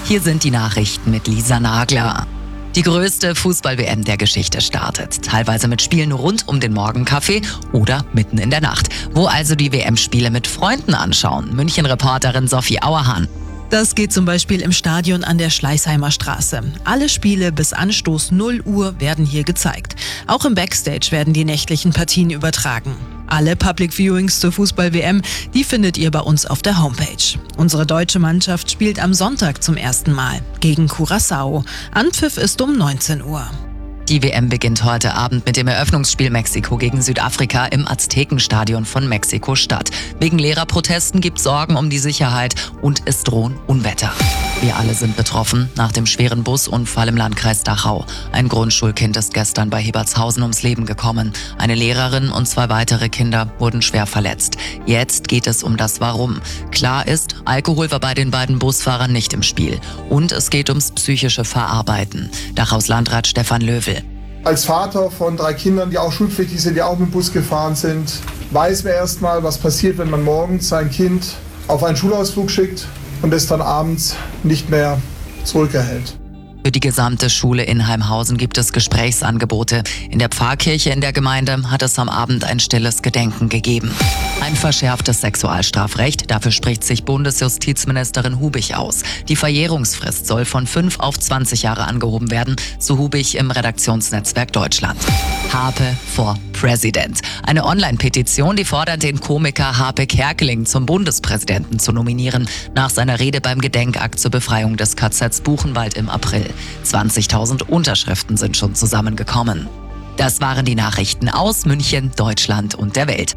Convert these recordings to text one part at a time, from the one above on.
Hier sind die Nachrichten mit Lisa Nagler. Die größte Fußball-WM der Geschichte startet. Teilweise mit Spielen rund um den Morgenkaffee oder mitten in der Nacht. Wo also die WM-Spiele mit Freunden anschauen? München-Reporterin Sophie Auerhahn. Das geht zum Beispiel im Stadion an der Schleißheimer Straße. Alle Spiele bis Anstoß 0 Uhr werden hier gezeigt. Auch im Backstage werden die nächtlichen Partien übertragen. Alle Public Viewings zur Fußball-WM, die findet ihr bei uns auf der Homepage. Unsere deutsche Mannschaft spielt am Sonntag zum ersten Mal gegen Curaçao. Anpfiff ist um 19 Uhr. Die WM beginnt heute Abend mit dem Eröffnungsspiel Mexiko gegen Südafrika im Aztekenstadion von Mexiko-Stadt. Wegen Lehrerprotesten gibt es Sorgen um die Sicherheit und es drohen Unwetter. Wir alle sind betroffen nach dem schweren Busunfall im Landkreis Dachau. Ein Grundschulkind ist gestern bei Hebertshausen ums Leben gekommen. Eine Lehrerin und 2 weitere Kinder wurden schwer verletzt. Jetzt geht es um das Warum. Klar ist, Alkohol war bei den beiden Busfahrern nicht im Spiel. Und es geht ums psychische Verarbeiten. Dachaus Landrat Stefan Löwel. Als Vater von 3 Kindern, die auch schulpflichtig sind, die auch mit dem Bus gefahren sind, weiß man erstmal, was passiert, wenn man morgens sein Kind auf einen Schulausflug schickt und es dann abends nicht mehr zurückerhält. Für die gesamte Schule in Heimhausen gibt es Gesprächsangebote. In der Pfarrkirche in der Gemeinde hat es am Abend ein stilles Gedenken gegeben. Ein verschärftes Sexualstrafrecht, dafür spricht sich Bundesjustizministerin Hubig aus. Die Verjährungsfrist soll von 5 auf 20 Jahre angehoben werden, so Hubig im Redaktionsnetzwerk Deutschland. Harpe for President. Eine Online-Petition, die fordert, den Komiker Harpe Kerkeling zum Bundespräsidenten zu nominieren, nach seiner Rede beim Gedenkakt zur Befreiung des KZs Buchenwald im April. 20.000 Unterschriften sind schon zusammengekommen. Das waren die Nachrichten aus München, Deutschland und der Welt.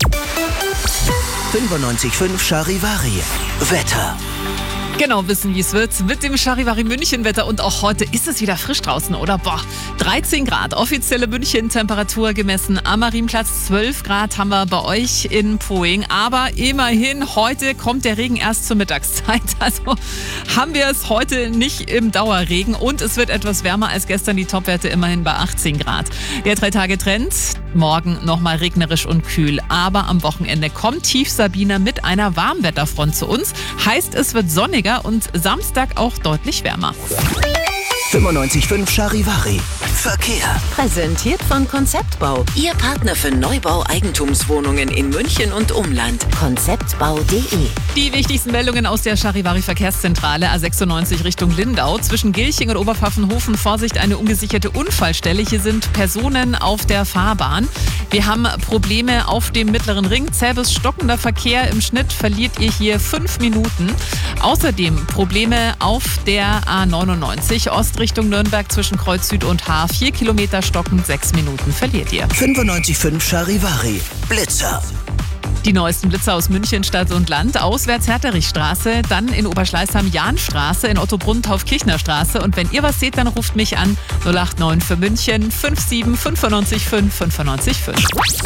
95.5 Charivari. Wetter. Genau wissen, wie es wird mit dem Charivari München-Wetter. Und auch heute ist es wieder frisch draußen, oder? 13 Grad, offizielle München-Temperatur gemessen. Am Marienplatz 12 Grad haben wir bei euch in Poing. Aber immerhin, heute kommt der Regen erst zur Mittagszeit. Also haben wir es heute nicht im Dauerregen. Und es wird etwas wärmer als gestern, die Topwerte immerhin bei 18 Grad. Der 3-Tage-Trend, morgen nochmal regnerisch und kühl. Aber am Wochenende kommt Tief Sabina mit einer Warmwetterfront zu uns. Heißt, es wird sonniger und Samstag auch deutlich wärmer. 95.5 Charivari. Verkehr. Präsentiert von Konzeptbau. Ihr Partner für Neubau Eigentumswohnungen in München und Umland. Konzeptbau.de. Die wichtigsten Meldungen aus der Charivari Verkehrszentrale A96 Richtung Lindau. Zwischen Gilching und Oberpfaffenhofen Vorsicht, eine ungesicherte Unfallstelle. Hier sind Personen auf der Fahrbahn. Wir haben Probleme auf dem Mittleren Ring. Zäh bis stockender Verkehr. Im Schnitt verliert ihr hier 5 Minuten. Außerdem Probleme auf der A99 Ostrichtung Nürnberg zwischen Kreuz Süd und H. 4 Kilometer stockend, 6 Minuten verliert ihr. 95.5 Charivari. Blitzer. Die neuesten Blitzer aus München, Stadt und Land. Auswärts Herterichstraße, dann in Oberschleißheim Jahnstraße, in Ottobrunn Taufkirchnerstraße. Und wenn ihr was seht, dann ruft mich an 089 für München 57 95 5 95 5.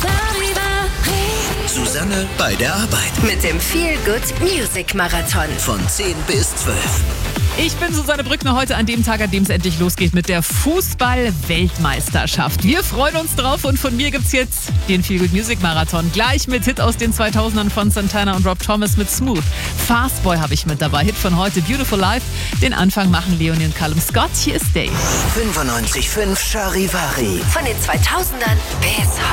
Susanne bei der Arbeit. Mit dem Feel Good Music Marathon. Von 10 bis 12. Ich bin Susanne Brückner, heute an dem Tag, an dem es endlich losgeht mit der Fußball-Weltmeisterschaft. Wir freuen uns drauf und von mir gibt's jetzt den Feel Good Music Marathon. Gleich mit Hit aus den 2000ern von Santana und Rob Thomas mit Smooth. Fast Boy habe ich mit dabei, Hit von heute, Beautiful Life. Den Anfang machen Leonie und Callum Scott. Hier ist Dave. 95.5 Charivari. Von den 2000ern bis heute.